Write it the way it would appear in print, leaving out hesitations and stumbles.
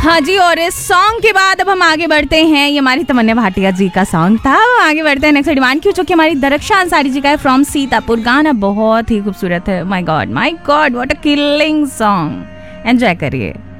हाँ जी, और इस सॉन्ग के बाद अब हम आगे बढ़ते हैं। ये हमारी तमन्ना भाटिया जी का सॉन्ग था। आगे बढ़ते हैं नेक्स्ट डिमांड क्यों, जो कि हमारी दरक्षा अंसारी जी का है, फ्रॉम सीतापुर। गाना बहुत ही खूबसूरत है। My God what a killing song. Enjoy करिए।